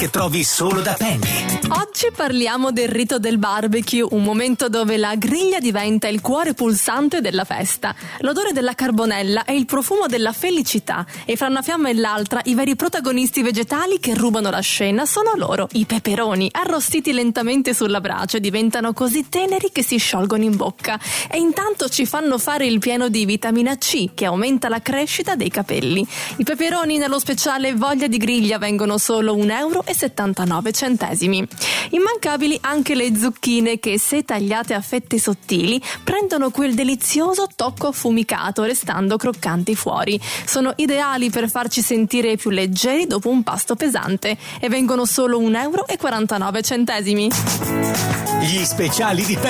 che trovi solo da Penny. Oggi parliamo del rito del barbecue, un momento dove la griglia diventa il cuore pulsante della festa. L'odore della carbonella è il profumo della felicità e fra una fiamma e l'altra i veri protagonisti vegetali che rubano la scena sono loro, i peperoni, arrostiti lentamente sulla brace, diventano così teneri che si sciolgono in bocca e intanto ci fanno fare il pieno di vitamina C che aumenta la crescita dei capelli. I peperoni nello speciale Voglia di Griglia vengono solo €1,79. Immancabili anche le zucchine che, se tagliate a fette sottili, prendono quel delizioso tocco affumicato restando croccanti fuori. Sono ideali per farci sentire più leggeri dopo un pasto pesante e vengono solo €1,49. Gli speciali di Penny.